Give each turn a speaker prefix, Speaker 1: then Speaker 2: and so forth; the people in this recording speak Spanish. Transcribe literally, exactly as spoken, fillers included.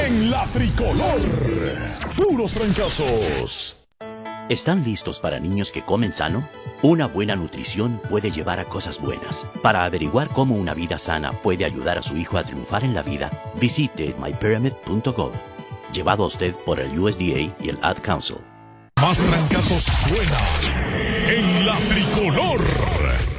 Speaker 1: en la tricolor. Puros trancazos.
Speaker 2: ¿Están listos para niños que comen sano? Una buena nutrición puede llevar a cosas buenas. Para averiguar cómo una vida sana puede ayudar a su hijo a triunfar en la vida, visite my pyramid punto gov. Llevado a usted por el U S D A y el Ad Council.
Speaker 1: Más trancazos suenan en la tricolor.